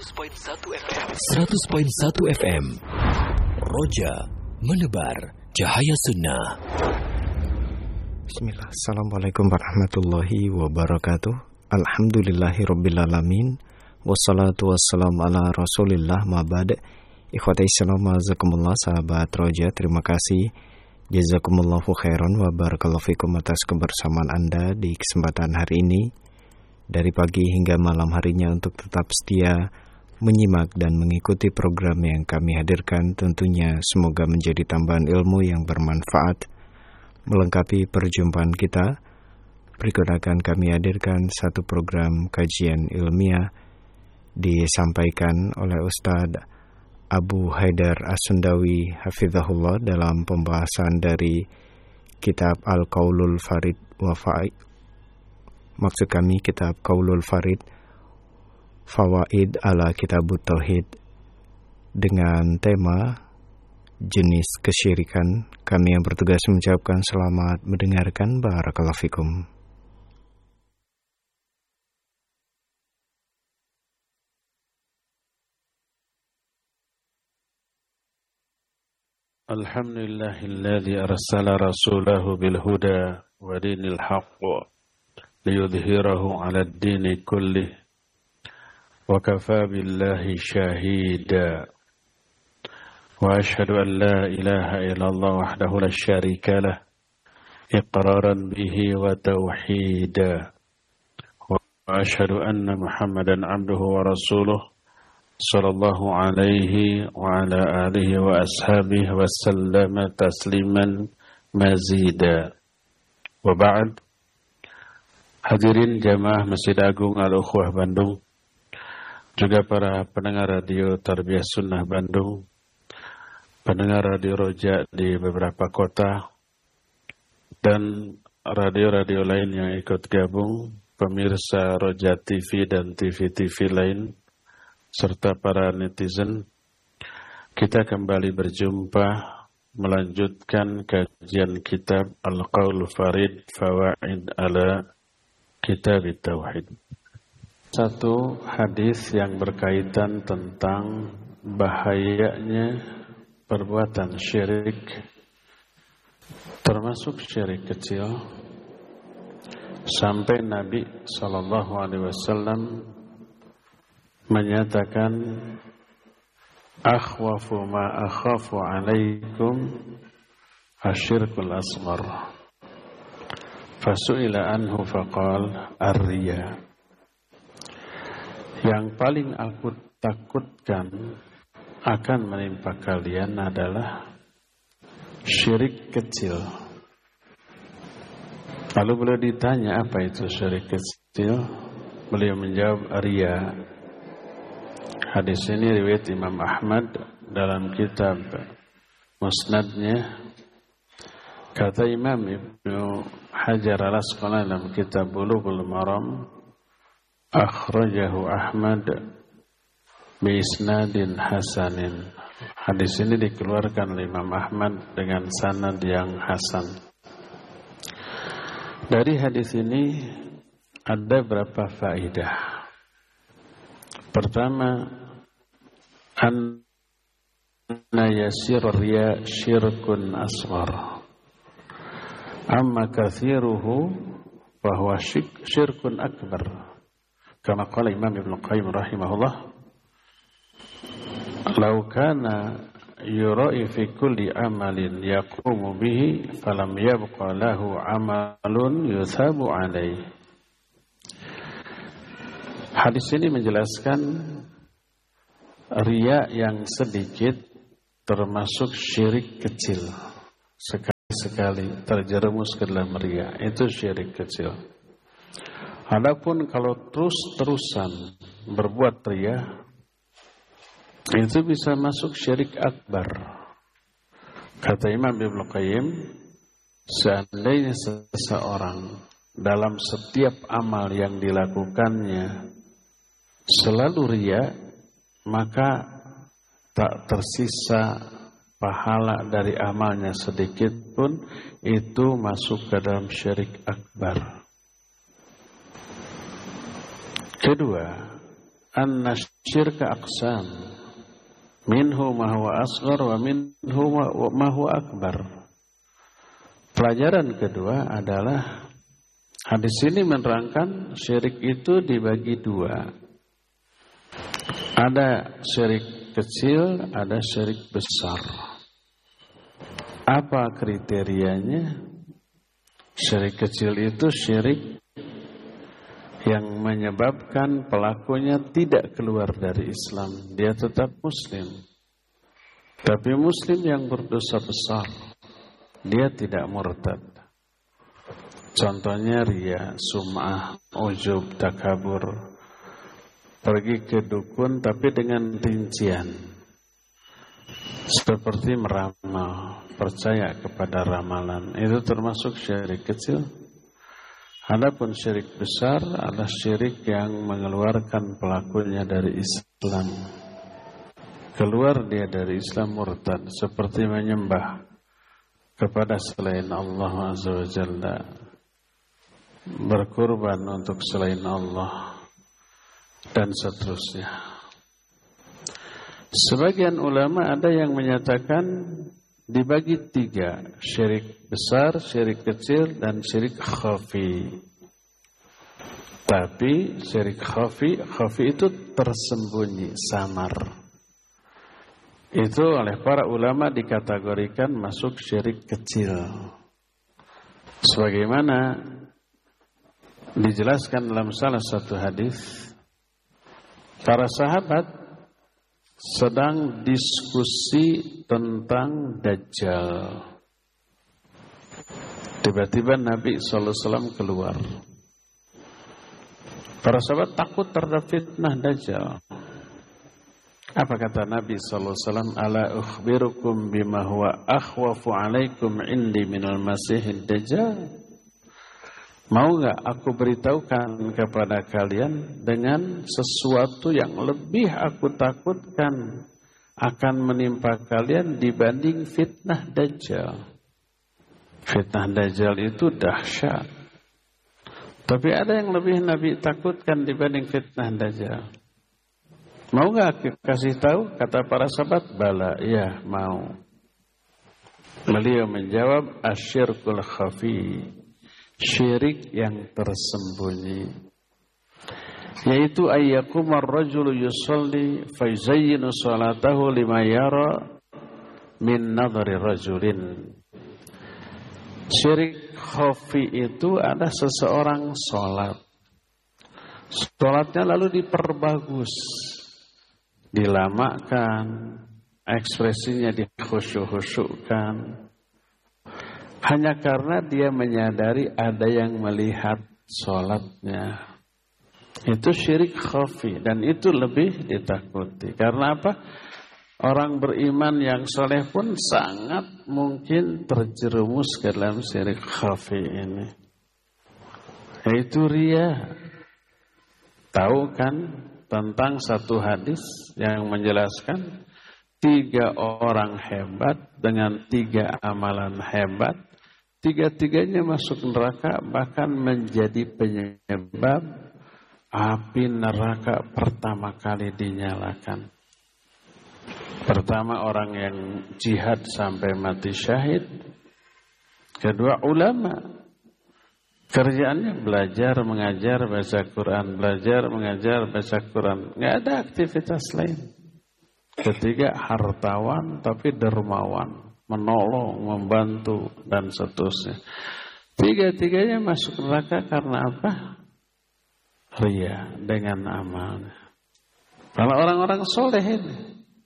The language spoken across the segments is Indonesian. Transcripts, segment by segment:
100.1 FM. 100.1 FM. Roja menebar cahaya sunnah. Bismillah. Assalamualaikum warahmatullahi wabarakatuh. Alhamdulillahirrabbilalamin. Wassalatu wassalamu ala rasulillah ma'bad. Ikhwati Islam, jazakumullah sahabat Roja. Terima kasih. Jazakumullahu khairan wa barakallahu fikum atas kebersamaan Anda di kesempatan hari ini. Dari pagi hingga malam harinya untuk tetap setia menyimak dan mengikuti program yang kami hadirkan, tentunya semoga menjadi tambahan ilmu yang bermanfaat melengkapi perjumpaan kita. Berikut akan kami hadirkan satu program kajian ilmiah disampaikan oleh Ustadz Abu Haidar As-Sundawi hafizahullah dalam pembahasan dari kitab Al-Qaulul Farid wa Maksud kami kitab Qaulul Farid Fawaid ala Kitabut Tauhid dengan tema jenis kesyirikan. Kami yang bertugas mengucapkan selamat mendengarkan. Barakallahu fikum. Alhamdulillahilladzi arsala rasulahu bil huda wa dinil haqq liyudhhirahu 'ala ad-dini kullih wa kafaa billahi shahida wa ashhadu an la ilaha illallah wahdahu la syarika lah iqraran bihi wa tauhida wa ashhadu anna Muhammadan 'abduhu wa rasuluh sallallahu alaihi wa ala alihi wa ashabihi wa sallama tasliman mazida. Wa ba'd. Hadirin jamaah Masjid Agung Al-Ukhwah Bandung, juga para pendengar radio Tarbiyah Sunnah Bandung, pendengar radio Roja di beberapa kota, dan radio-radio lain yang ikut gabung, pemirsa Roja TV dan TV-TV lain, serta para netizen. Kita kembali berjumpa melanjutkan kajian kitab Al-Qaulul Farid Fawaid ala Kitab Tauhid. Satu hadis yang berkaitan tentang bahayanya perbuatan syirik, termasuk syirik kecil, sampai Nabi SAW menyatakan, akhwafu ma akhafu alaikum asyirkul asghar. Fasu'ila anhu faqal ar-riya. Yang paling aku takutkan akan menimpa kalian adalah syirik kecil. Lalu beliau ditanya, apa itu syirik kecil? Beliau menjawab, riya. Hadis ini riwayat Imam Ahmad dalam kitab Musnadnya. Kata Imam Ibnu Hajar Al-Asqalani dalam kitab Bulughul Maram, akhrajahu Ahmad bi isnadin hasanin. Hadis ini dikeluarkan oleh Imam Ahmad dengan sanad yang hasan. Dari hadis ini ada berapa faedah. Pertama, anna yasir riya syirkun asghar. Amma kathiruhu bahwa syirkun akbar. Kama qala Imam Ibn Qayyim rahimahullah, law kana yura'i fi kulli amalin yaqumu bihi falam yabqa lahu amalun yuthabu alaihi. Hadis ini menjelaskan riya yang sedikit termasuk syirik kecil. Sekali-sekali terjerumus ke dalam riya, itu syirik kecil. Adapun kalau terus-terusan berbuat riya, itu bisa masuk syirik akbar. Kata Imam Ibn Qayyim, seandainya seseorang dalam setiap amal yang dilakukannya selalu riya, maka tak tersisa pahala dari amalnya sedikit pun, itu masuk ke dalam syirik akbar. Kedua, anna syirka aqsam. Minhu ma huwa asghar wa minhu ma huwa akbar. Pelajaran kedua adalah hadis ini menerangkan syirik itu dibagi dua. Ada syirik kecil, ada syirik besar. Apa kriterianya? Syirik kecil itu syirik yang menyebabkan pelakunya tidak keluar dari Islam. Dia tetap Muslim. Tapi Muslim yang berdosa besar, dia tidak murtad. Contohnya riya, sum'ah, ujub, takabur. Pergi ke dukun tapi dengan rincian. Seperti meramal, percaya kepada ramalan. Itu termasuk syirik kecil. Adapun syirik besar adalah syirik yang mengeluarkan pelakunya dari Islam. Keluar dia dari Islam murtad, seperti menyembah kepada selain Allah Azza wa Jalla, berkurban untuk selain Allah, dan seterusnya. Sebagian ulama ada yang menyatakan dibagi tiga, syirik besar, syirik kecil, dan syirik khafi. Tapi syirik khafi itu tersembunyi, samar. Itu oleh para ulama dikategorikan masuk syirik kecil. Sebagaimana dijelaskan dalam salah satu hadis, para sahabat sedang diskusi tentang Dajjal. Tiba-tiba Nabi SAW keluar. Para sahabat takut terhadap fitnah Dajjal. Apa kata Nabi SAW? Ala ukhbirukum bima huwa akhwafu alaikum indi minal masihid Dajjal. Mau gak aku beritahukan kepada kalian dengan sesuatu yang lebih aku takutkan akan menimpa kalian dibanding fitnah Dajjal. Fitnah Dajjal itu dahsyat. Tapi ada yang lebih Nabi takutkan dibanding fitnah Dajjal. Mau gak aku kasih tahu? Kata para sahabat, bala, ya mau. Beliau menjawab, asyirkul khafi. Syirik yang tersembunyi, yaitu ayyakumar rajulu yusalli fayzayyinu salatahu lima yara min nadhari rajulin. Syirik khafi itu ada seseorang sholatnya lalu diperbagus, dilamakan, ekspresinya dikhusyuk-khusyukkan, hanya karena dia menyadari ada yang melihat sholatnya. Itu syirik khafi, dan itu lebih ditakuti. Karena apa? Orang beriman yang soleh pun sangat mungkin terjerumus ke dalam syirik khafi ini. Yaitu riya. Tahu kan tentang satu hadis yang menjelaskan 3 orang hebat dengan 3 amalan hebat, 3-tiganya masuk neraka, bahkan menjadi penyebab api neraka pertama kali dinyalakan. Pertama orang yang jihad sampai mati syahid. Kedua ulama, kerjaannya belajar, mengajar, baca Quran, belajar, mengajar, baca Quran, nggak ada aktivitas lain. Ketiga hartawan tapi dermawan, menolong, membantu, dan seterusnya. 3-tiganya masuk neraka karena apa? Riya dengan amalnya. Kalau orang-orang soleh ini.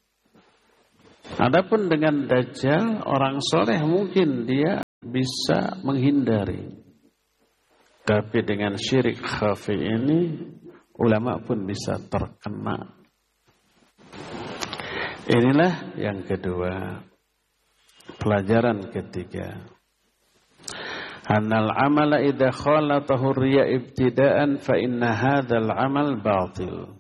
Adapun dengan Dajjal, orang soleh mungkin dia bisa menghindari. Tapi dengan syirik khafi ini, ulama pun bisa terkena. Inilah yang kedua. Pelajaran ketiga. Annal amala idza khalatahu riya ibtida'an fa inna hadzal amal batil.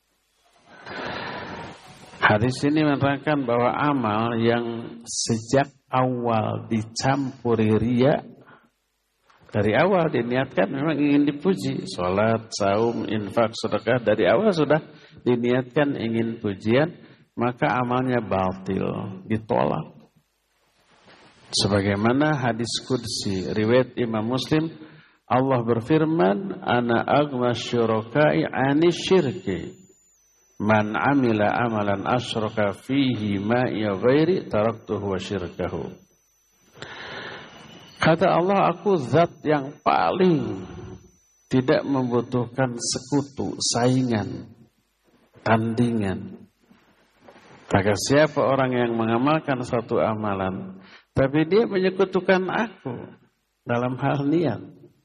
Hadis ini menerangkan bahwa amal yang sejak awal dicampuri riya, Dari awal diniatkan memang ingin dipuji. Salat, saum, infak, sedekah dari awal sudah diniatkan ingin pujian, maka amalnya batil, ditolak. Sebagaimana hadis qudsi riwayat Imam Muslim, Allah berfirman, "Ana aghna syuraka'i 'ani syirki. Man 'amila amalan asyraka fihi ma'i ghairi taraktuhu wa syirkahu." Kata Allah, aku zat yang paling tidak membutuhkan sekutu, saingan, tandingan. Maka siapa orang yang mengamalkan satu amalan, tapi dia menyekutukan aku dalam hal niat,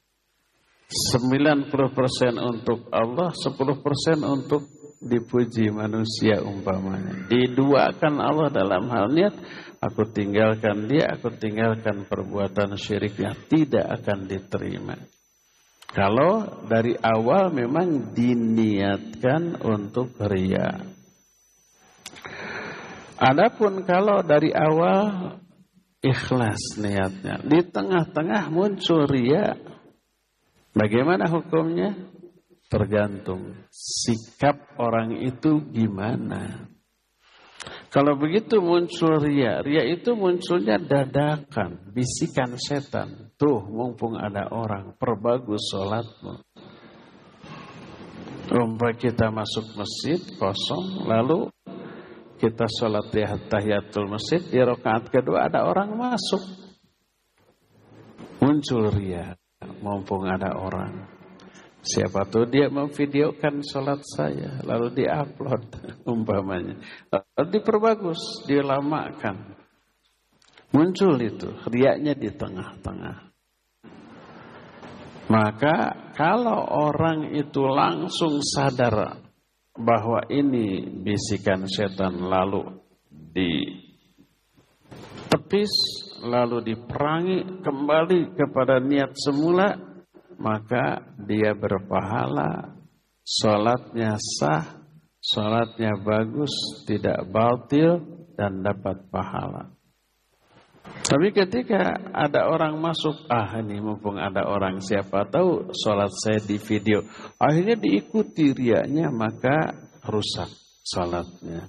90% untuk Allah, 10% untuk dipuji manusia umpamanya. Diduakan Allah dalam hal niat, aku tinggalkan dia, aku tinggalkan perbuatan syiriknya, tidak akan diterima. Kalau dari awal memang diniatkan untuk riya. Adapun kalau dari awal ikhlas niatnya, di tengah-tengah muncul riya, bagaimana hukumnya? Tergantung sikap orang itu gimana. Kalau begitu muncul riya, riya itu munculnya dadakan, bisikan setan. Tuh, mumpung ada orang, perbagus sholatmu. Umpamanya kita masuk masjid kosong, lalu kita sholat tahiyatul masjid, di rakaat kedua ada orang masuk. Muncul riya, mumpung ada orang. Siapa tahu dia memvideokan sholat saya, lalu diupload umpamanya. Lalu diperbagus, dilamakan. Muncul itu, riyanya di tengah-tengah. Maka kalau orang itu langsung sadar bahwa ini bisikan setan, lalu ditepis, lalu diperangi kembali kepada niat semula, maka dia berpahala, sholatnya sah, sholatnya bagus, tidak batil, dan dapat pahala. Tapi ketika ada orang masuk, ini mumpung ada orang, siapa tahu sholat saya di video, akhirnya diikuti riyanya, maka rusak sholatnya.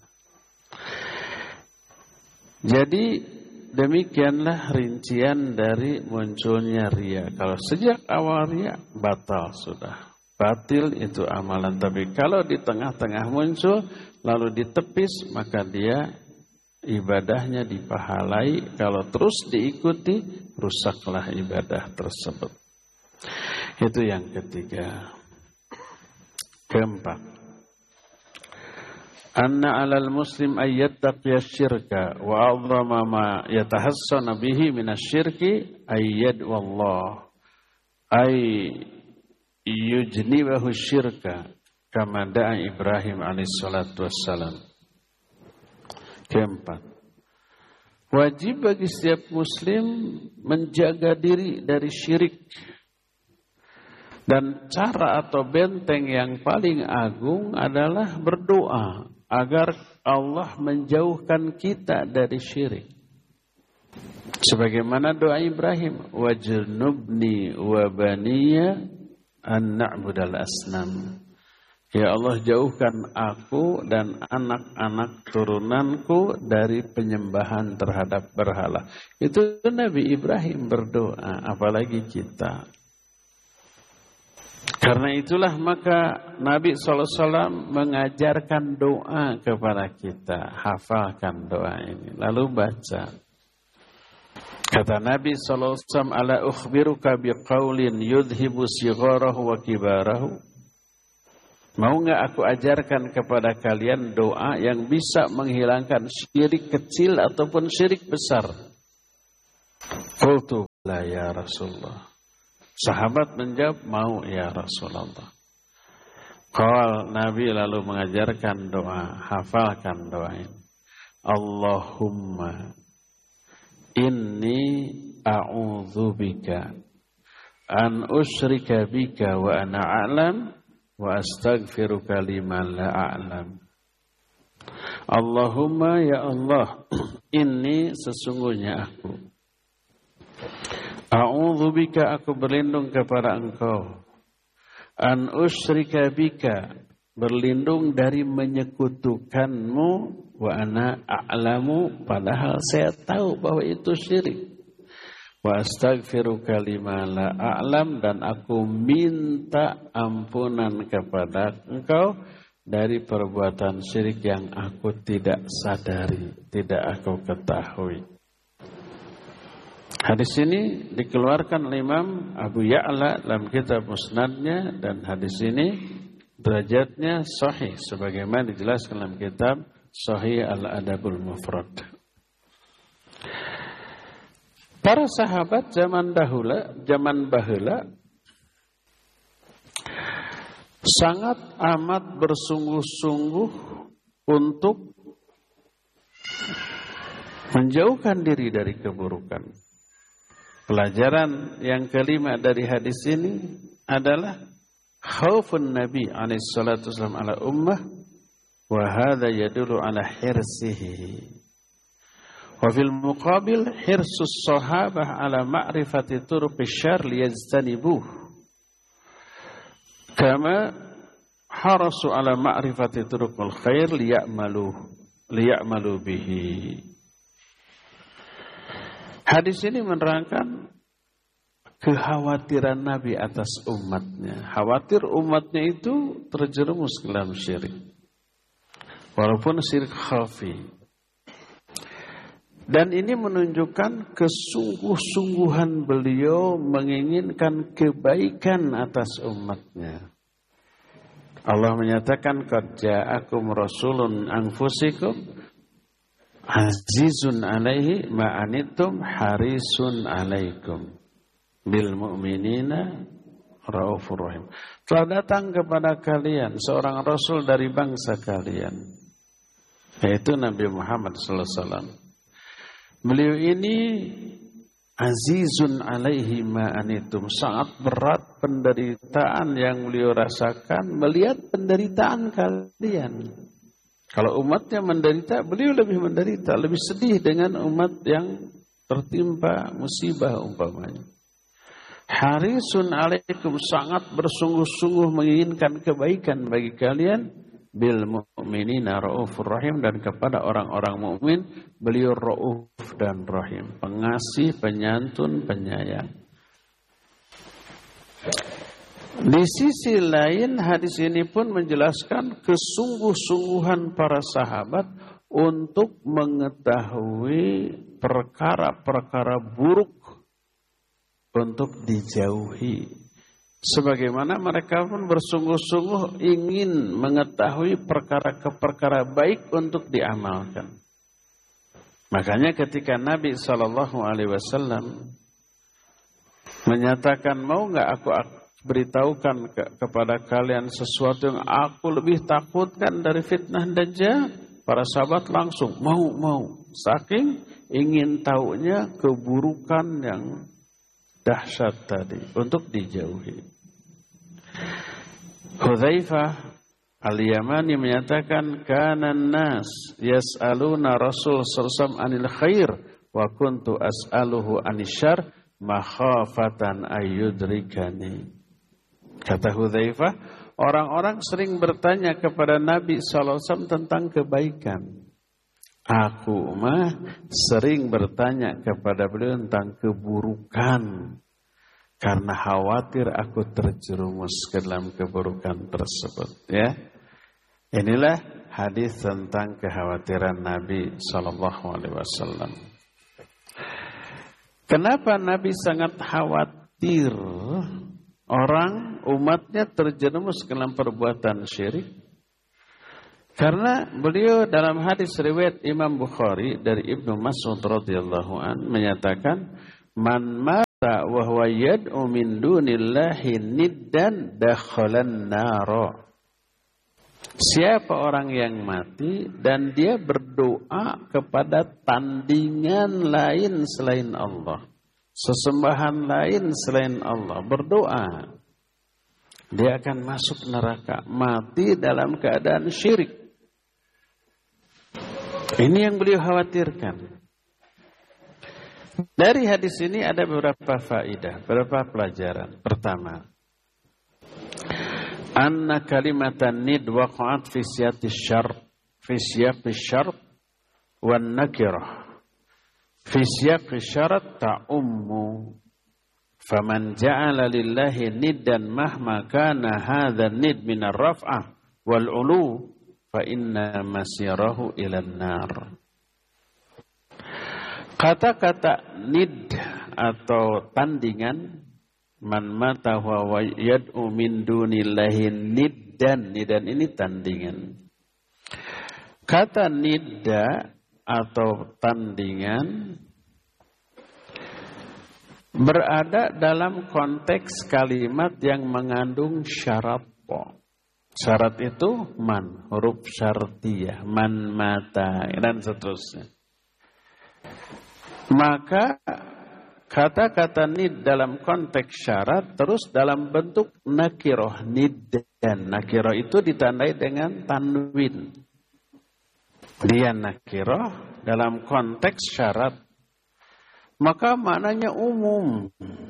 Jadi demikianlah rincian dari munculnya riya. Kalau sejak awal riya, batal sudah. Batil itu amalan. Tapi kalau di tengah-tengah muncul, lalu ditepis, maka dia ibadahnya dipahalai. Kalau terus diikuti, rusaklah ibadah tersebut. Itu yang ketiga. Keempat, anna 'alal muslim ay yattaqiya syirka wa 'azzama ma yatahassana bihi minasyirki ay yad'u Allah ay yujnibahu syirka kama da'a Ibrahim alaihi salatu wassalam. Keempat, wajib bagi setiap muslim menjaga diri dari syirik. Dan cara atau benteng yang paling agung adalah berdoa agar Allah menjauhkan kita dari syirik. Sebagaimana doa Ibrahim, wajnubni wa baniya an na'budal asnam. Ya Allah, jauhkan aku dan anak-anak turunanku dari penyembahan terhadap berhala. Itu Nabi Ibrahim berdoa, apalagi kita. Karena itulah maka Nabi SAW mengajarkan doa kepada kita. Hafalkan doa ini, lalu baca. Kata Nabi SAW, ala ukhbiruka biqaulin yudhibu sigharahu wa kibarahu. Mau enggak aku ajarkan kepada kalian doa yang bisa menghilangkan syirik kecil ataupun syirik besar? Qultu la ya Rasulullah. Sahabat menjawab, mau ya Rasulullah. Qal, Nabi lalu mengajarkan doa, hafalkan doa ini. Allahumma inni a'udzubika an usyrika bika wa ana a'lam wa astaghfiruka liman la a'lam. Allahumma ya Allah, inni sesungguhnya aku A'udzubika, aku berlindung kepada engkau. An usyrika bika, berlindung dari menyekutukanmu. Wa ana a'lamu, padahal saya tahu bahwa itu syirik. Wa astaghfiruka lima la a'lam, dan aku minta ampunan kepada engkau dari perbuatan syirik yang aku tidak sadari, tidak aku ketahui. Hadis ini dikeluarkan oleh Imam Abu Ya'la dalam kitab Musnadnya, dan hadis ini derajatnya sahih sebagaimana dijelaskan dalam kitab Sahih Al-Adabul Mufrad. Para sahabat zaman baheula sangat amat bersungguh-sungguh untuk menjauhkan diri dari keburukan. Pelajaran yang kelima dari hadis ini adalah khaufun Nabi alaihi salatu wasallam ala ummah, wa hadha yadullu ala hirsihi. Wa fil muqabil hirsus sahabah ala ma'rifati turuqi syarr liyajtanibuh, kama harasu ala ma'rifati turuqil khair liya'malu bihi. Hadis ini menerangkan kekhawatiran Nabi atas umatnya. Khawatir umatnya itu terjerumus ke dalam syirik. Walaupun syirik khafi. Dan ini menunjukkan kesungguh-sungguhan beliau menginginkan kebaikan atas umatnya. Allah menyatakan, qad ja'akum rasulun anfusikum azizun alaihi ma'anitum harisun alaikum bil mu'minina raufur rahim. Telah datang kepada kalian seorang rasul dari bangsa kalian, yaitu Nabi Muhammad sallallahu alaihi wasallam. Beliau ini azizun alaihi ma'anitum, sangat berat penderitaan yang beliau rasakan melihat penderitaan kalian. Kalau umatnya menderita, beliau lebih menderita, lebih sedih dengan umat yang tertimpa musibah umpamanya. Harisun alaikum, sangat bersungguh-sungguh menginginkan kebaikan bagi kalian. Bil mu'minina raufur rahim, dan kepada orang-orang mukmin beliau rauf dan rahim, pengasih, penyantun, penyayang. Di sisi lain hadis ini pun menjelaskan kesungguh-sungguhan para sahabat untuk mengetahui perkara-perkara buruk untuk dijauhi. Sebagaimana mereka pun bersungguh-sungguh ingin mengetahui perkara-perkara baik untuk diamalkan. Makanya ketika Nabi SAW menyatakan, mau nggak aku beritahukan kepada kalian sesuatu yang aku lebih takutkan dari fitnah Dajjal? Para sahabat langsung mau. Saking ingin tahunya keburukan yang dahsyat tadi untuk dijauhi. Hudzaifah Al-Yamani menyatakan, kanan nas yas'aluna Rasul sallallahu alaihi wasallam anil khair wa kuntu as'aluhu anisyar makhafatan ayyudrikani. Kata Hudzaifah, orang-orang sering bertanya kepada Nabi sallallahu alaihi wasallam tentang kebaikan. Aku mah sering bertanya kepada beliau tentang keburukan, karena khawatir aku terjerumus ke dalam keburukan tersebut. Ya, inilah hadis tentang kekhawatiran Nabi sallallahu alaihi wasallam. Kenapa Nabi sangat khawatir orang umatnya terjerumus ke dalam perbuatan syirik? Karena beliau dalam hadis riwayat Imam Bukhari dari Ibnu Mas'ud radhiyallahu an menyatakan, man mata wa huwa yad'u min dunillahi niddan dakhalan nara. Siapa orang yang mati dan dia berdoa kepada tandingan lain selain Allah, sesembahan lain selain Allah, berdoa, dia akan masuk neraka, mati dalam keadaan syirik. Ini yang beliau khawatirkan. Dari hadis ini ada beberapa faidah, beberapa pelajaran. Pertama, anna kalimatan nid waqa'at fi siyaqi syart wan nakirah. Fi siyaqi syarat ta'ummu. Faman ja'ala lillahi niddan mahma kana hadha nid minar raf'ah wal ulu fa inna masirahu ilan nar. Kata-kata nid atau tandingan, man mata wa yad'u min dunillahi niddan. Niddan ini tandingan. Kata nidda atau tandingan berada dalam konteks kalimat yang mengandung syarat. Syarat itu man, huruf syartiyah, man mata, dan seterusnya. Maka kata-kata nid dalam konteks syarat terus dalam bentuk nakiroh, niddan. Nakiroh itu ditandai dengan tanwin. Dia nakiroh dalam konteks syarat. Maka maknanya umum.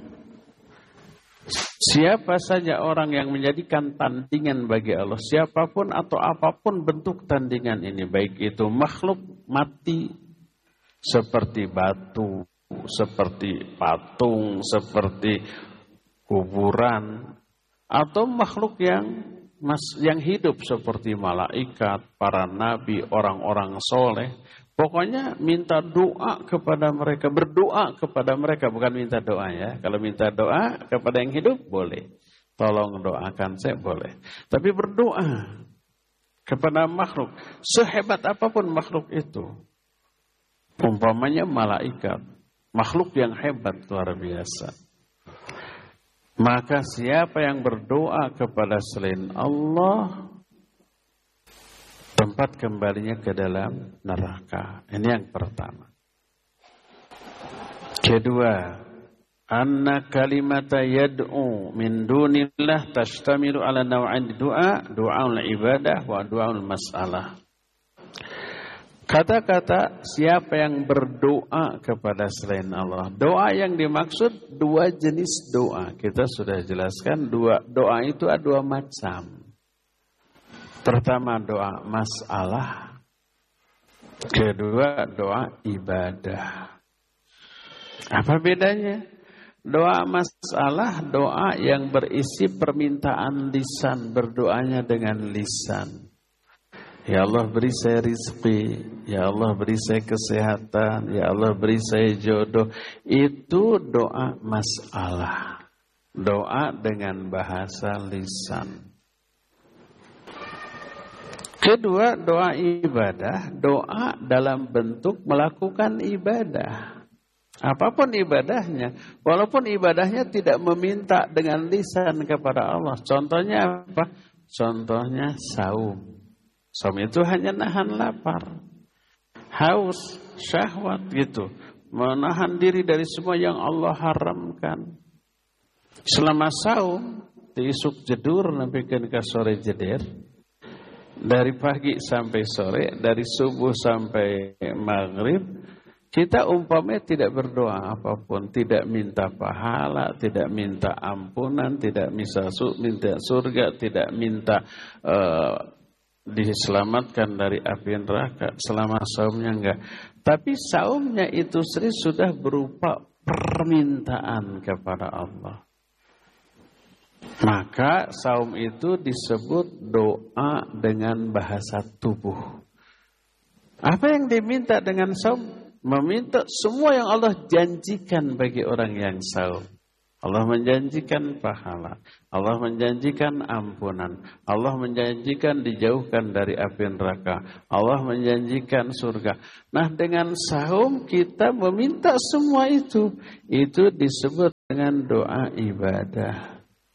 Siapa saja orang yang menjadikan tandingan bagi Allah, siapapun atau apapun bentuk tandingan ini, baik itu makhluk mati seperti batu, seperti patung, seperti kuburan, atau makhluk yang hidup seperti malaikat, para nabi, orang-orang soleh. Pokoknya minta doa kepada mereka, berdoa kepada mereka, bukan minta doa ya. Kalau minta doa kepada yang hidup boleh, tolong doakan saya boleh. Tapi berdoa kepada makhluk, sehebat apapun makhluk itu, umpamanya malaikat, makhluk yang hebat luar biasa. Maka siapa yang berdoa kepada selain Allah, tempat kembalinya ke dalam neraka. Ini yang pertama. Kedua, anna kalimata yad'u min dunillah tashtamilu ala naw'in du'aul ibadah wa du'aul mas'alah. Kata-kata siapa yang berdoa kepada selain Allah. Doa yang dimaksud dua jenis doa. Kita sudah jelaskan doa itu ada dua macam. Pertama doa masalah, kedua doa ibadah. Apa bedanya? Doa masalah, doa yang berisi permintaan lisan, berdoanya dengan lisan. Ya Allah beri saya rizki, ya Allah beri saya kesehatan, ya Allah beri saya jodoh. Itu doa masalah, doa dengan bahasa lisan. Kedua, doa ibadah, doa dalam bentuk melakukan ibadah. Apapun ibadahnya, walaupun ibadahnya tidak meminta dengan lisan kepada Allah. Contohnya apa? Contohnya saum. Saum itu hanya nahan lapar, haus, syahwat gitu. Menahan diri dari semua yang Allah haramkan. Selama saum, diisuk jedur, nampikeun ka sore jeder. Dari pagi sampai sore, dari subuh sampai maghrib, kita umpamanya tidak berdoa apapun, tidak minta pahala, tidak minta ampunan, tidak minta surga, tidak minta diselamatkan dari api neraka. Selama saumnya enggak. Tapi saumnya itu sendiri sudah berupa permintaan kepada Allah. Maka saum itu disebut doa dengan bahasa tubuh. Apa yang diminta dengan saum? Meminta semua yang Allah janjikan bagi orang yang saum. Allah menjanjikan pahala, Allah menjanjikan ampunan, Allah menjanjikan dijauhkan dari api neraka, Allah menjanjikan surga. Nah, dengan saum kita meminta semua itu disebut dengan doa ibadah.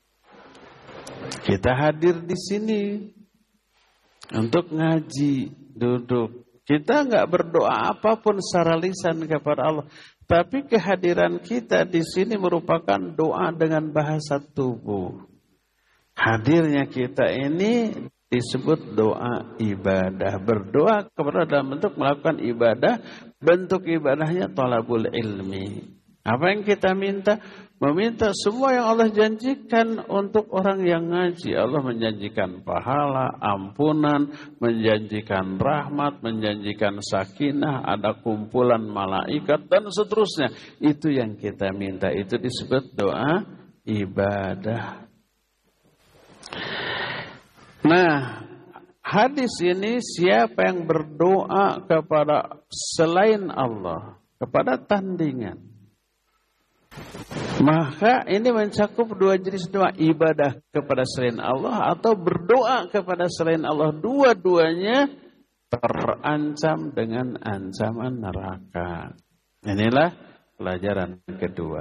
Kita hadir di sini untuk ngaji, duduk. Kita enggak berdoa apapun secara lisan kepada Allah, tapi kehadiran kita di sini merupakan doa dengan bahasa tubuh. Hadirnya kita ini disebut doa ibadah. Berdoa kepada dalam bentuk melakukan ibadah, bentuk ibadahnya thalabul ilmi. Apa yang kita minta? Meminta semua yang Allah janjikan untuk orang yang ngaji. Allah menjanjikan pahala, ampunan, menjanjikan rahmat, menjanjikan sakinah, ada kumpulan malaikat dan seterusnya. Itu yang kita minta. Itu disebut doa ibadah. Nah, hadis ini siapa yang berdoa kepada selain Allah, kepada tandingan, maka ini mencakup dua jenis doa, ibadah kepada selain Allah atau berdoa kepada selain Allah. Dua-duanya terancam dengan ancaman neraka. Inilah pelajaran kedua.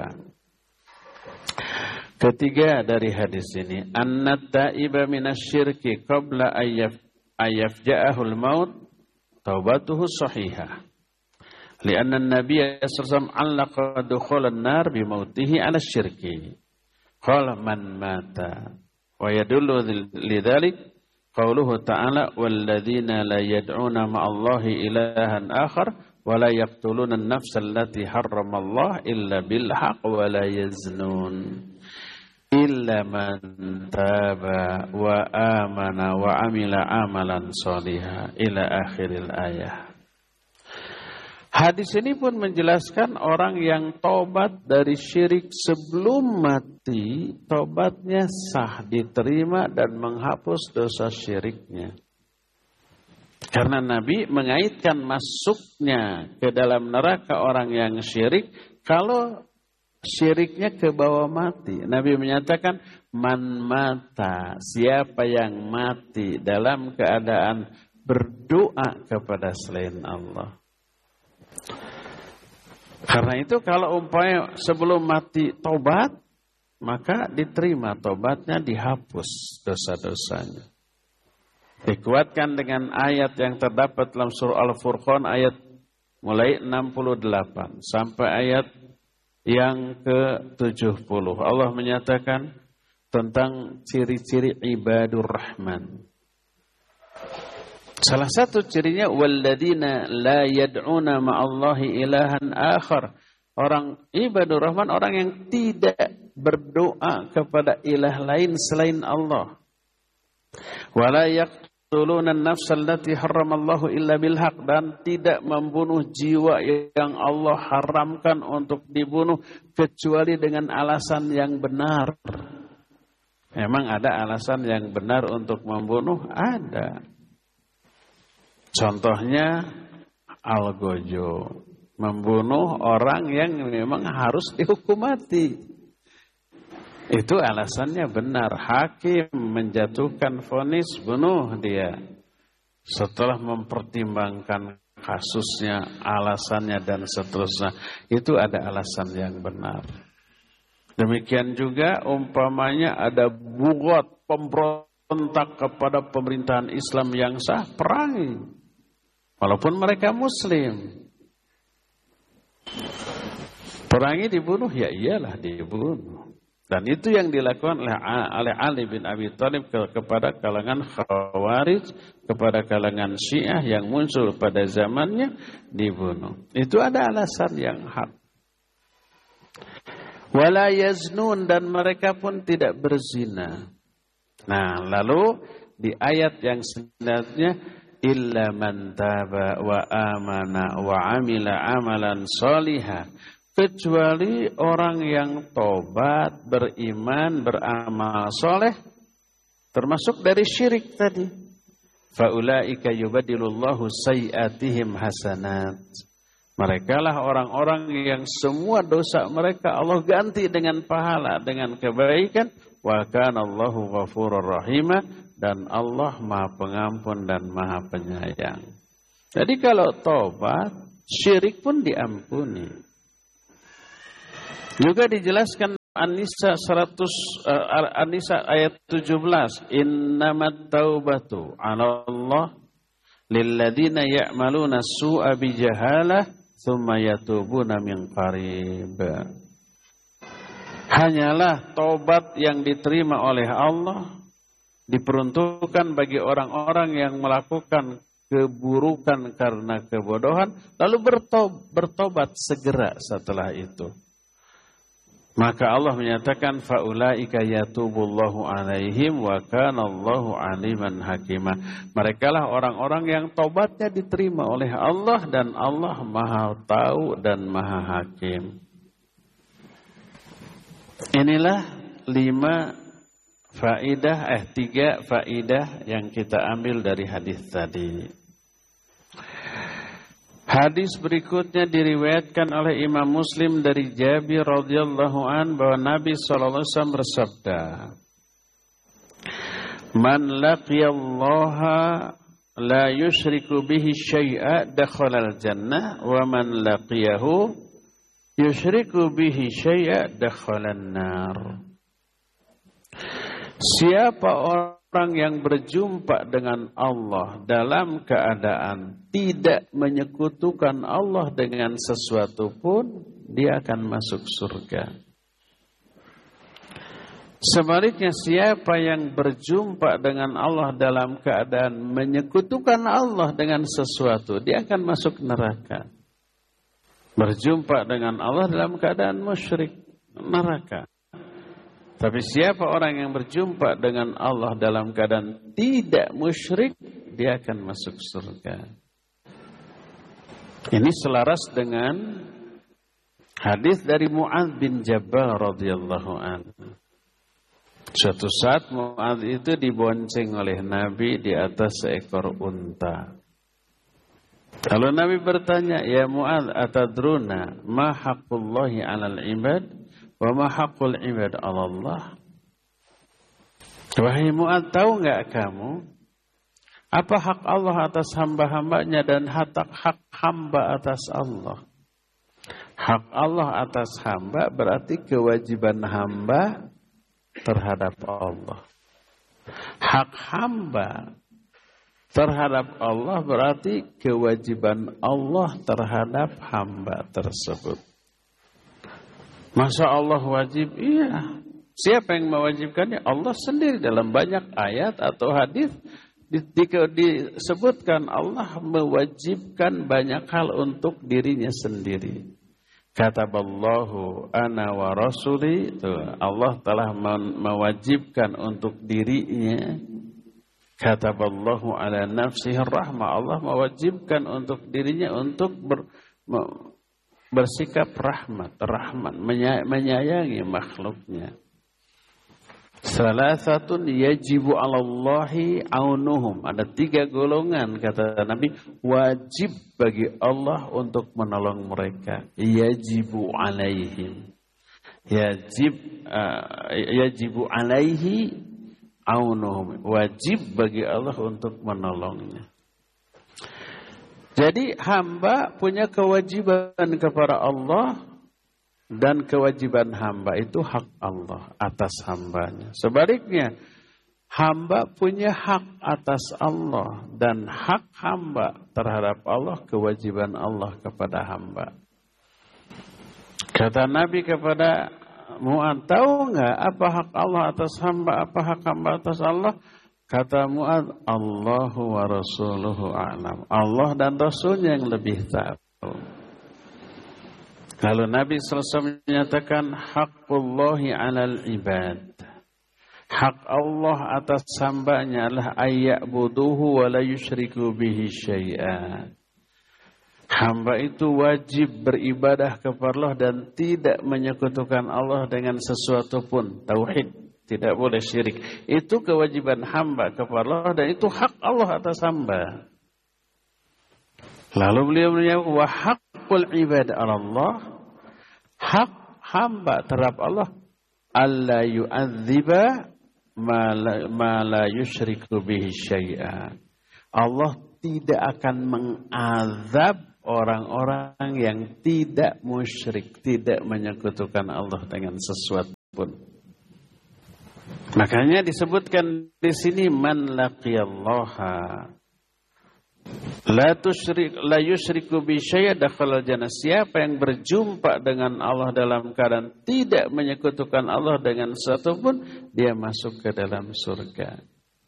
Ketiga dari hadis ini, annat ta'iba minasyirki qabla ayyafja'ahul maut taubatuhu sahihah. Lianna an-nabiy sallallahu alaihi wasallam 'allaqa dukhulan nar bi mautihi 'ala syirki. Qala man mata wa yadullu lidzalik qauluhu ta'ala walladzina la yad'una ma'allahi ilahan akhar wa la yaqtuluna an-nafsa allati harramallahu illa bil haqq wa la yaznun. Illa man taba wa amana wa amila amalan shaliha ila akhiril ayah. Hadis ini pun menjelaskan orang yang tobat dari syirik sebelum mati, tobatnya sah, diterima dan menghapus dosa syiriknya. Karena Nabi mengaitkan masuknya ke dalam neraka orang yang syirik kalau syiriknya ke bawah mati. Nabi menyatakan man mata, siapa yang mati dalam keadaan berdoa kepada selain Allah. Karena itu kalau umpamanya sebelum mati tobat, maka diterima tobatnya, dihapus dosa-dosanya. Dikuatkan dengan ayat yang terdapat dalam surah Al-Furqan ayat mulai 68 sampai ayat yang ke-70. Allah menyatakan tentang ciri-ciri ibadur rahman. Salah satu cirinya walladzina la yad'una ma'allahi ilahan akhar. Orang ibadur rahman, orang yang tidak berdoa kepada ilah lain selain Allah. Wala yaqtuluna an-nafsa allati harramallahu illa bil haqq, dan tidak membunuh jiwa yang Allah haramkan untuk dibunuh kecuali dengan alasan yang benar. Memang ada alasan yang benar untuk membunuh? Ada. Contohnya algojo, membunuh orang yang memang harus dihukum mati. Itu alasannya benar. Hakim menjatuhkan vonis bunuh dia. Setelah mempertimbangkan kasusnya, alasannya dan seterusnya, itu ada alasan yang benar. Demikian juga umpamanya ada bugot, pemberontak kepada pemerintahan Islam yang sah, perangi. Walaupun mereka muslim. Perangi dibunuh, ya iyalah dibunuh. Dan itu yang dilakukan oleh Ali bin Abi Thalib kepada kalangan Khawarij, kepada kalangan Syiah yang muncul pada zamannya, dibunuh. Itu ada alasan yang hak. Wala yaznun, dan mereka pun tidak berzina. Nah, lalu di ayat yang selanjutnya illa man taba wa amana wa amila amalan shaliha, kecuali orang yang tobat, beriman, beramal soleh, termasuk dari syirik tadi. Faulaika yubadilullahu sayyiatihim hasanat. Merekalah orang-orang yang semua dosa mereka Allah ganti dengan pahala, dengan kebaikan. Wa kana Allahu ghafurur rahima, dan Allah Maha Pengampun dan Maha Penyayang. Jadi kalau tobat, syirik pun diampuni. Juga dijelaskan An-Nisa ayat 17, innamat taubatu 'ala Allah lilladzina ya'maluna su'a bijahalah tsumma yatubuna min qarib. Hanyalah tobat yang diterima oleh Allah diperuntukkan bagi orang-orang yang melakukan keburukan karena kebodohan, lalu bertobat segera setelah itu. Maka Allah menyatakan faulaika yatubullahu alaihim wa kanallahu aliman hakima. Merekalah orang-orang yang tobatnya diterima oleh Allah dan Allah Maha Tahu dan Maha Hakim. Inilah 3 faidah yang kita ambil dari hadis tadi. Hadis berikutnya diriwayatkan oleh Imam Muslim dari Jabir radhiyallahu an bahwa Nabi sallallahu alaihi wasallam bersabda, "Man laqiyallaha la yusyriku bihi syai'a dakhala al-jannah wa man laqiyahu yusyriku bihi syai'a dakhala an-nar." Siapa orang yang berjumpa dengan Allah dalam keadaan tidak menyekutukan Allah dengan sesuatu pun, dia akan masuk surga. Sebaliknya, siapa yang berjumpa dengan Allah dalam keadaan menyekutukan Allah dengan sesuatu, dia akan masuk neraka. Berjumpa dengan Allah dalam keadaan musyrik, neraka. Tapi siapa orang yang berjumpa dengan Allah dalam keadaan tidak musyrik, dia akan masuk surga. Ini selaras dengan hadis dari Mu'adz bin Jabal radhiyallahu anhu. Suatu saat Mu'adz itu dibonceng oleh Nabi di atas seekor unta. Kalau Nabi bertanya, "Ya Mu'adz, atadruna ma haqqullahi 'alal 'ibad wa ma haqqul 'ibad 'ala Allah?" Wahai Mu'adz, tahu enggak kamu apa hak Allah atas hamba-hambanya dan hak hamba atas Allah? Hak Allah atas hamba berarti kewajiban hamba terhadap Allah. Hak hamba terhadap Allah berarti kewajiban Allah terhadap hamba tersebut. Masa Allah wajib? Iya. Siapa yang mewajibkannya? Allah sendiri. Dalam banyak ayat atau hadis disebutkan Allah mewajibkan banyak hal untuk dirinya sendiri. Kataballahu ana wa rasuli, Allah telah mewajibkan untuk dirinya. Kataballahu ala nafsihi rahmah, Allah mewajibkan untuk dirinya untuk bersikap rahmat, menyayangi makhluknya. Salasatun yajibu 'alallahi aunuhum. Ada 3 golongan kata Nabi wajib bagi Allah untuk menolong mereka. Yajibu 'alaihim. Yajibu 'alaihi aunuhum. Wajib bagi Allah untuk menolongnya. Jadi hamba punya kewajiban kepada Allah. Dan kewajiban hamba itu hak Allah atas hambanya. Sebaliknya, hamba punya hak atas Allah. Dan hak hamba terhadap Allah, kewajiban Allah kepada hamba. Kata Nabi kepada Mu'adz, tahu enggak apa hak Allah atas hamba, apa hak hamba atas Allah? Kata Mu'adz, Allahu wa rasuluhu a'lam. Allah dan Rasulnya yang lebih tahu. Lalu Nabi SAW menyatakan haqqullahi 'alal ibad. Hak Allah atas hambanya adalah ayya'buduhu wa la yusyriku bihi syai'a. Hamba itu wajib beribadah kepada Allah dan tidak menyekutukan Allah dengan sesuatu pun. Tauhid, tidak boleh syirik. Itu kewajiban hamba kepada Allah dan itu hak Allah atas hamba. Lalu beliau menyebut wa haqqul ibad 'ala Allah, hak hamba terhadap Allah, alla yu'adziba ma la yusyriku bihi syai'a. Allah tidak akan mengazab orang-orang yang tidak musyrik, tidak menyekutukan Allah dengan sesuatu pun. Makanya disebutkan di sini man laqiyallaha la yusyriku bi syai'a dakhala jannah. Siapa yang berjumpa dengan Allah dalam keadaan tidak menyekutukan Allah dengan sesuatu pun, dia masuk ke dalam surga.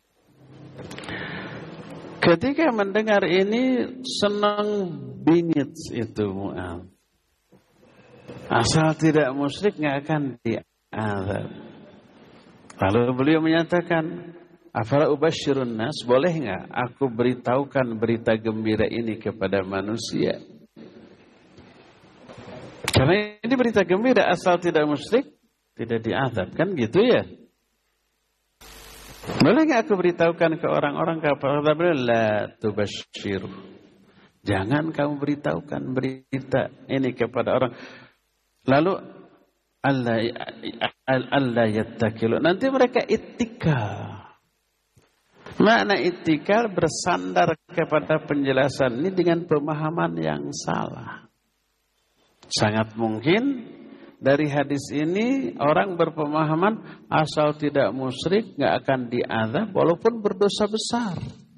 Ketika mendengar ini senang bingit itu Mu'adz. Asal tidak musyrik nggak akan diazab. Lalu beliau menyatakan, afala ubashirun nas, boleh nggak aku beritahukan berita gembira ini kepada manusia? Karena ini berita gembira, asal tidak musyrik tidak diazab, kan gitu ya? Boleh nggak aku beritahukan ke orang-orang? Kata beliau, la tubashir. Jangan kamu beritahukan berita ini kepada orang. Lalu Allah yattakilu. Nanti mereka ittikal. Makna ittikal bersandar kepada penjelasan ini dengan pemahaman yang salah. Sangat mungkin dari hadis ini orang berpemahaman asal tidak musyrik nggak akan diazab walaupun berdosa besar.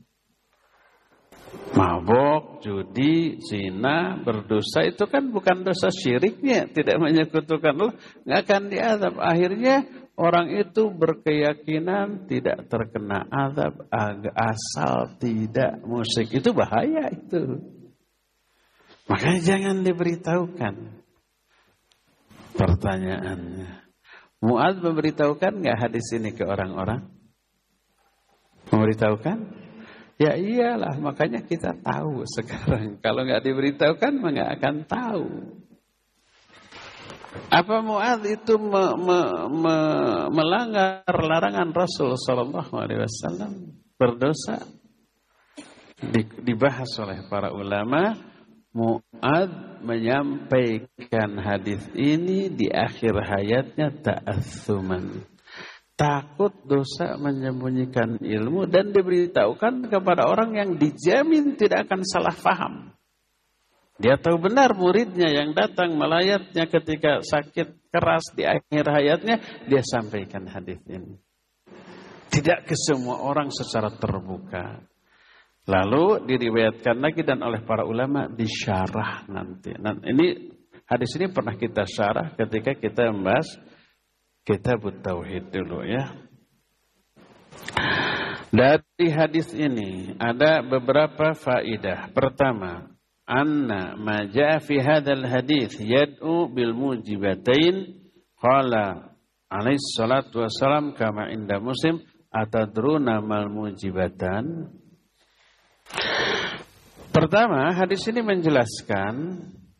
Mabok, judi, zina, berdosa itu kan bukan dosa syiriknya, tidak menyekutukan Allah, nggak akan diazab. Akhirnya orang itu berkeyakinan tidak terkena azab asal tidak musyrik. Itu bahaya itu. Makanya jangan diberitahukan. Pertanyaannya, Mu'adz memberitahukan nggak hadis ini ke orang-orang? Memberitahukan? Ya iyalah, makanya kita tahu sekarang. Kalau nggak diberitahukan, nggak akan tahu. Apa Mu'adz itu melanggar larangan Rasul Sallallahu Alaihi Wasallam? Berdosa? Dibahas oleh para ulama. Mu'adz menyampaikan hadis ini di akhir hayatnya ta'assuman. Takut dosa menyembunyikan ilmu dan diberitahukan kepada orang yang dijamin tidak akan salah faham. Dia tahu benar muridnya yang datang melayatnya ketika sakit keras di akhir hayatnya, dia sampaikan hadis ini. Tidak ke semua orang secara terbuka. Lalu diriwayatkan lagi dan oleh para ulama disyarah nanti. Nah, ini hadis ini pernah kita syarah ketika kita membahas Kitab Tauhid dulu ya. Dari hadis ini ada beberapa faedah. Pertama, anna ma jaa fi hadzal hadis yad'u bil mujibatain qala alaihi salatu wassalam kama inda Muslim atadruna mal mujibatan. Pertama, hadis ini menjelaskan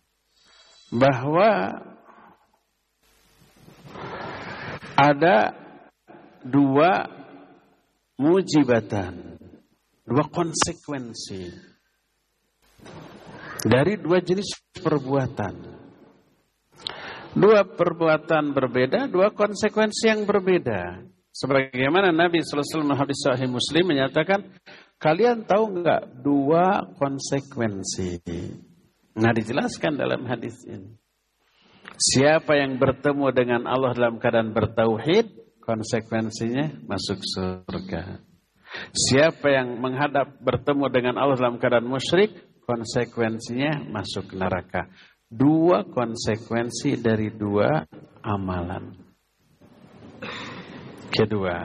bahwa ada dua mujibatan, dua konsekuensi dari dua jenis perbuatan. Dua perbuatan berbeda, dua konsekuensi yang berbeda. Sebagaimana Nabi sallallahu alaihi wasallam hadis sahih Muslim menyatakan, kalian tahu enggak dua konsekuensi? Nah, dijelaskan dalam hadis ini. Siapa yang bertemu dengan Allah dalam keadaan bertauhid, konsekuensinya masuk surga. Siapa yang bertemu dengan Allah dalam keadaan musyrik, konsekuensinya masuk neraka. Dua konsekuensi dari dua amalan. Kedua,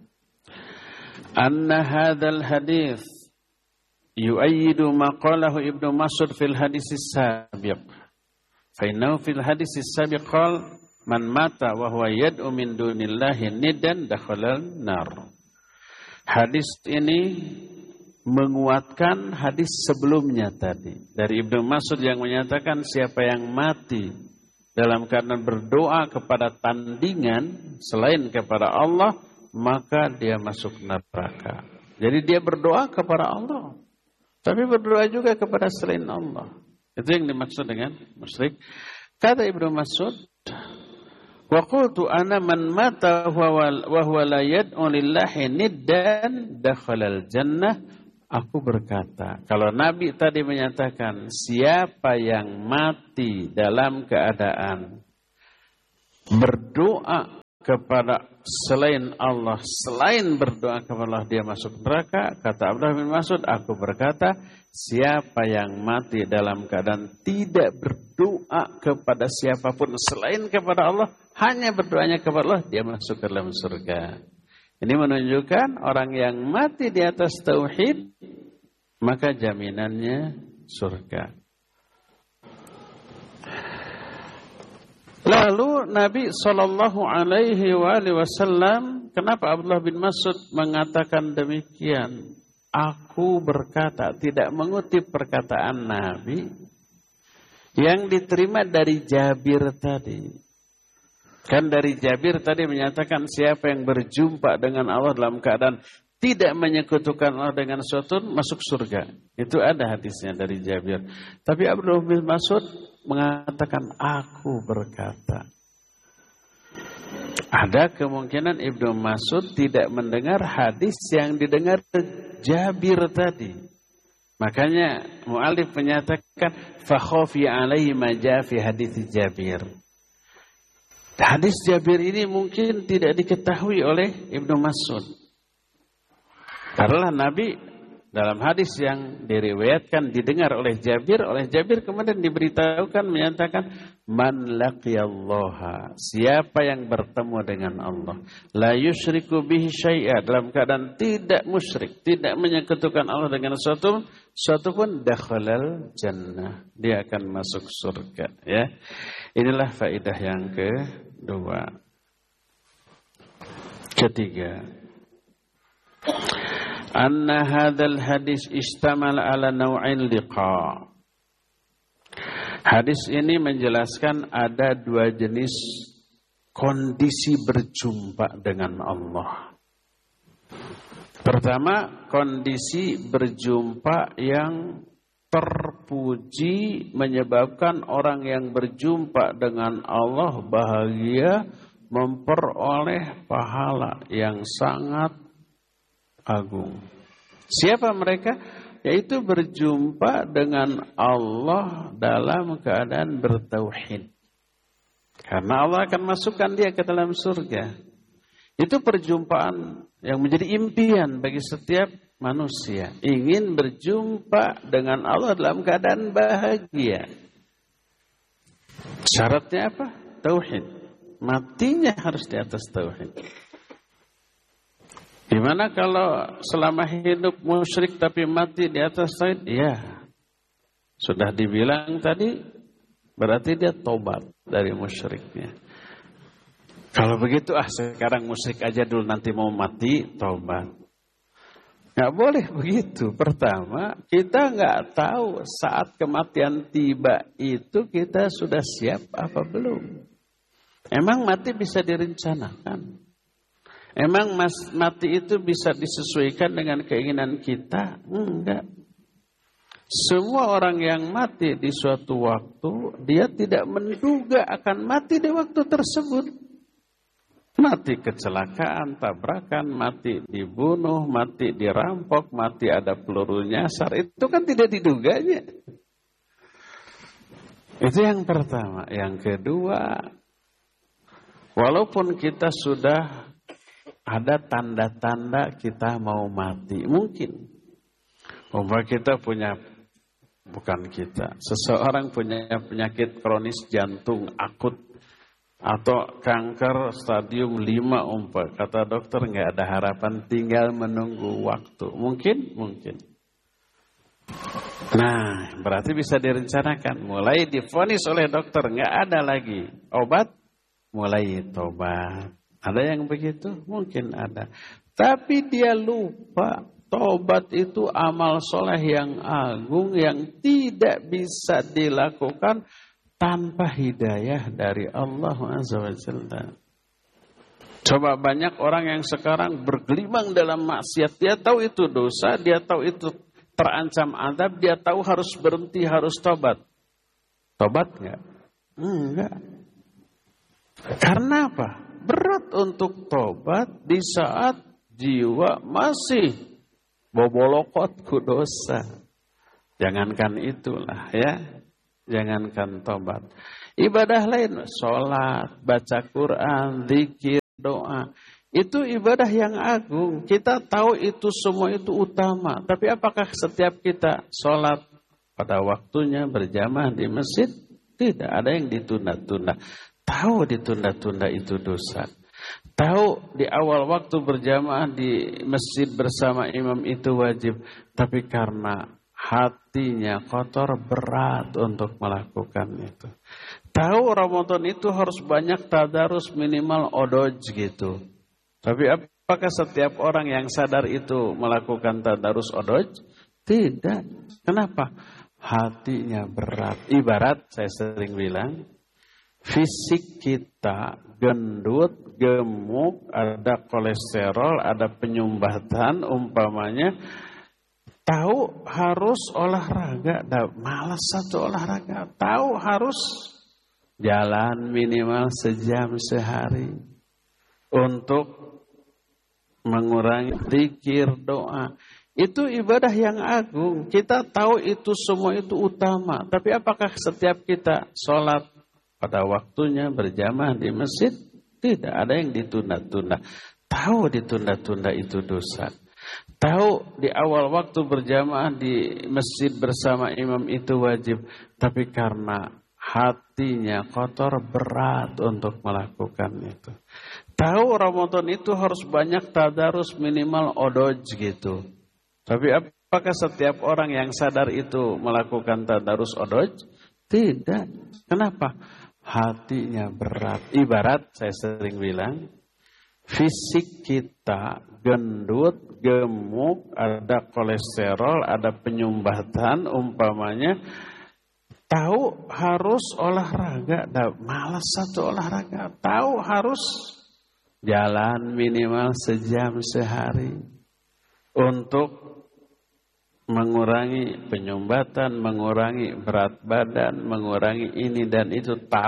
anna hadzal hadis yu'ayyidu ma qalahu Ibnu Mas'ud fil hadis as-sabiq. Fainau fil hadis as-sabiq qala man mata wa huwa yad'u min dunillahi niddan dakhalal nar. Hadis ini menguatkan hadis sebelumnya tadi dari Ibnu Mas'ud yang menyatakan siapa yang mati dalam keadaan berdoa kepada tandingan selain kepada Allah, maka dia masuk neraka. Jadi dia berdoa kepada Allah, tapi berdoa juga kepada selain Allah. Itu yang dimaksud dengan musyrik. Kata Ibnu Mas'ud, wa qultu ana man mata wa huwa la yad'u lillahi niddan dakhalal jannah. Aku berkata, kalau Nabi tadi menyatakan siapa yang mati dalam keadaan berdoa kepada selain Allah, selain berdoa kepada Allah dia masuk neraka, kata Abdullah bin Mas'ud, aku berkata, siapa yang mati dalam keadaan tidak berdoa kepada siapapun selain kepada Allah, hanya berdoanya kepada Allah, dia masuk ke dalam surga. Ini menunjukkan orang yang mati di atas tauhid maka jaminannya surga. Lalu Nabi SAW, kenapa Abdullah bin Mas'ud mengatakan demikian? Aku berkata, tidak mengutip perkataan Nabi yang diterima dari Jabir tadi. Kan dari Jabir tadi menyatakan siapa yang berjumpa dengan Allah dalam keadaan tidak menyekutukan Allah dengan sesuatu masuk surga. Itu ada hadisnya dari Jabir. Tapi Abdullah bin Mas'ud mengatakan aku berkata. Ada kemungkinan Ibnu Mas'ud tidak mendengar hadis yang didengar Jabir tadi. Makanya mu'allif menyatakan fa khafi alaihi ma jaa fi hadits Jabir. Hadis Jabir ini mungkin tidak diketahui oleh Ibnu Mas'ud. Karena Nabi dalam hadis yang diriwayatkan didengar oleh Jabir kemudian diberitahukan menyatakan man laqiyallaha, siapa yang bertemu dengan Allah, la yusyriku bihi syai'a, dalam keadaan tidak musyrik, tidak menyekutukan Allah dengan suatu pun dakhalal jannah, dia akan masuk surga, ya. Inilah faedah yang kedua. Ketiga, anna hadzal hadis istamal ala naw'in liqa. Hadis ini menjelaskan ada dua jenis kondisi berjumpa dengan Allah. Pertama, kondisi berjumpa yang terpuji menyebabkan orang yang berjumpa dengan Allah bahagia, memperoleh pahala yang sangat agung. Siapa mereka? Yaitu berjumpa dengan Allah dalam keadaan bertauhid. Karena Allah akan masukkan dia ke dalam surga. Itu perjumpaan yang menjadi impian bagi setiap manusia. Ingin berjumpa dengan Allah dalam keadaan bahagia. Syaratnya apa? Tauhid. Matinya harus di atas tauhid. Gimana kalau selama hidup musyrik tapi mati di atas tauhid? Ya, sudah dibilang tadi, berarti dia tobat dari musyriknya. Kalau begitu, sekarang musyrik aja dulu, nanti mau mati, tobat. Nggak boleh begitu. Pertama, kita nggak tahu saat kematian tiba itu kita sudah siap apa belum. Emang mati bisa direncanakan? Emang mati itu bisa disesuaikan dengan keinginan kita? Enggak. Semua orang yang mati di suatu waktu, dia tidak menduga akan mati di waktu tersebut. Mati kecelakaan, tabrakan, mati dibunuh, mati dirampok, mati ada peluru nyasar. Itu kan tidak diduganya. Itu yang pertama. Yang kedua, walaupun kita sudah ada tanda-tanda kita mau mati. Mungkin. Umpama kita punya, bukan kita, seseorang punya penyakit kronis jantung akut atau kanker stadium 5 umpama. Kata dokter nggak ada harapan, tinggal menunggu waktu. Mungkin. Nah, berarti bisa direncanakan. Mulai divonis oleh dokter, nggak ada lagi obat, mulai tobat. Ada yang begitu? Mungkin ada. Tapi dia lupa tobat itu amal soleh yang agung yang tidak bisa dilakukan tanpa hidayah dari Allah Azza wa Jalla. Coba banyak orang yang sekarang bergelimang dalam maksiat. Dia tahu itu dosa, dia tahu itu terancam azab, dia tahu harus berhenti, harus tobat. Tobat enggak? Enggak. Karena apa? Berat untuk tobat di saat jiwa masih bobolokot ku dosa. Jangankan itulah ya. Jangankan tobat. Ibadah lain, sholat, baca Quran, zikir, doa. Itu ibadah yang agung. Kita tahu itu semua itu utama. Tapi apakah setiap kita sholat pada waktunya berjamaah di masjid? Tidak, ada yang ditunda-tunda. Tahu ditunda-tunda itu dosa. Tahu di awal waktu berjamaah di masjid bersama imam itu wajib, tapi karena hatinya kotor berat untuk melakukan itu. Tahu Ramadan itu harus banyak tadarus minimal odoj gitu. Tapi apakah setiap orang yang sadar itu melakukan tadarus odoj? Tidak. Kenapa? Hatinya berat. Ibarat saya sering bilang, fisik kita gendut, gemuk, ada kolesterol, ada penyumbatan umpamanya. Tahu harus olahraga, malas satu olahraga. Tahu harus jalan minimal sejam sehari untuk mengurangi zikir, doa. Itu ibadah yang agung. Kita tahu itu semua itu utama. Tapi apakah setiap kita sholat pada waktunya berjamaah di masjid? Tidak, ada yang ditunda-tunda. Tahu ditunda-tunda itu dosa. Tahu di awal waktu berjamaah di masjid bersama imam itu wajib. Tapi karena hatinya kotor berat untuk melakukan itu. Tahu Ramadan itu harus banyak tadarus minimal odoj gitu. Tapi apakah setiap orang yang sadar itu melakukan tadarus odoj? Tidak. Kenapa? Hatinya berat. Ibarat saya sering bilang, fisik kita gendut, gemuk, ada kolesterol, ada penyumbatan umpamanya. Tahu harus olahraga, malas satu olahraga. Tahu harus jalan minimal sejam sehari untuk mengurangi penyumbatan, mengurangi berat badan, mengurangi ini dan itu.